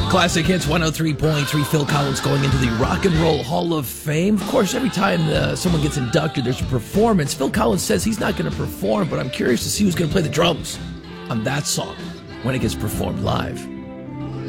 Classic Hits 103.3. Phil Collins going into the Rock and Roll Hall of Fame. Of course, every time someone gets inducted, there's a performance. Phil Collins says he's not going to perform, but I'm curious to see who's going to play the drums on that song when it gets performed live.